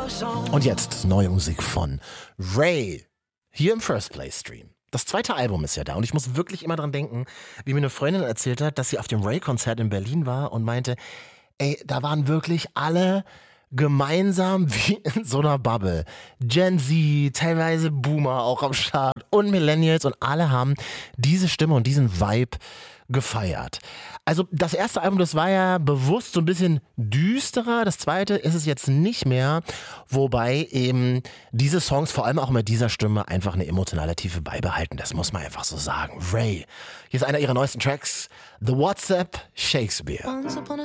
Und jetzt neue Musik von Ray, hier im First Place Stream. Das zweite Album ist ja da und ich muss wirklich immer dran denken, wie mir eine Freundin erzählt hat, dass sie auf dem Ray-Konzert in Berlin war und meinte, ey, da waren wirklich alle gemeinsam wie in so einer Bubble. Gen Z, teilweise Boomer auch am Start und Millennials und alle haben diese Stimme und diesen Vibe gefeiert. Also das erste Album, das war ja bewusst so ein bisschen düsterer, das zweite ist es jetzt nicht mehr, wobei eben diese Songs vor allem auch mit dieser Stimme einfach eine emotionale Tiefe beibehalten, das muss man einfach so sagen. Ray, hier ist einer ihrer neuesten Tracks, The WhatsApp Shakespeare.